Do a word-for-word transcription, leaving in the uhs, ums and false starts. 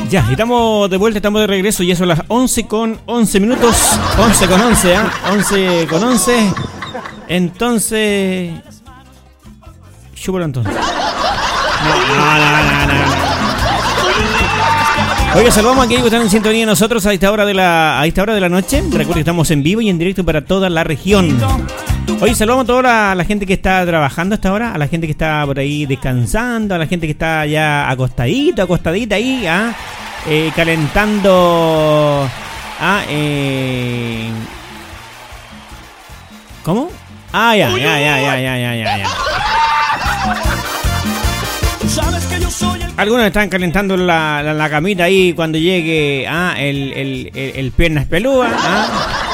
Ya, estamos de vuelta, estamos de regreso y eso a las once con once minutos. once con once, ¿ah? ¿eh? once con once. Entonces... Chúpalo entonces. No, no, no, no, no. Oiga, saludamos a aquellos que están en sintonía de nosotros a esta hora de la, a esta hora de la noche. Recuerden que estamos en vivo y en directo para toda la región. Hoy saludamos a toda la, la gente que está trabajando a esta hora, a la gente que está por ahí descansando, a la gente que está ya acostadito, acostadita ahí, ¿ah? eh, calentando. ¿Ah? Eh... ¿Cómo? Ah, ya, ya, ya, ya, ya, ya, ya, ya. Algunos están calentando la, la, la camita ahí cuando llegue ah, el, el, el, el piernas pelúa. ¿Ah?